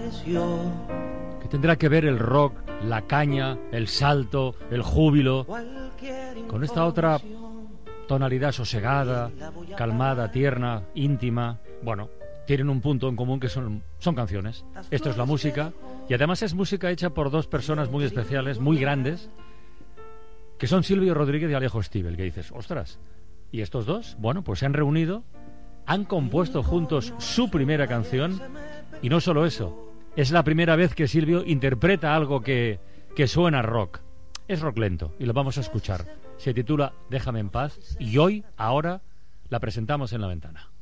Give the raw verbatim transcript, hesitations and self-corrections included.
¿Qué tendrá que ver el rock, la caña, el salto, el júbilo, con esta otra tonalidad sosegada, calmada, tierna, íntima? Bueno, tienen un punto en común, que son, son canciones. Esto es la música, y además es música hecha por dos personas muy especiales, muy grandes, que son Silvio Rodríguez y Alejo Stivel, que dices, ostras, ¿y estos dos? Bueno, pues se han reunido, han compuesto juntos su primera canción, y no solo eso, es la primera vez que Silvio interpreta algo que, que suena rock. Es rock lento, y lo vamos a escuchar. Se titula Déjame en paz, y hoy, ahora, la presentamos en La Ventana.